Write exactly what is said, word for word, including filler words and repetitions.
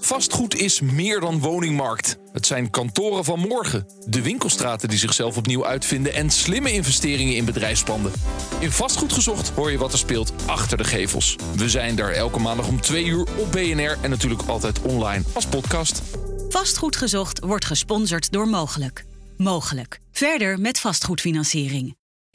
Vastgoed is meer dan woningmarkt. Het zijn kantoren van morgen, de winkelstraten die zichzelf opnieuw uitvinden en slimme investeringen in bedrijfspanden. In Vastgoed Gezocht hoor je wat er speelt achter de gevels. We zijn daar elke maandag om twee uur op B N R en natuurlijk altijd online als podcast. Vastgoed Gezocht wordt gesponsord door Mogelijk. Mogelijk. Verder met vastgoedfinanciering.